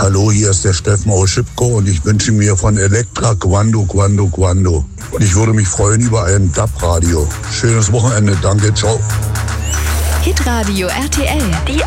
Hallo, hier ist der Steffen aus Schipko und ich wünsche mir von Elektra Quando, Quando, Quando. Und ich würde mich freuen über ein DAB-Radio. Schönes Wochenende, danke, ciao. Hitradio RTL. Die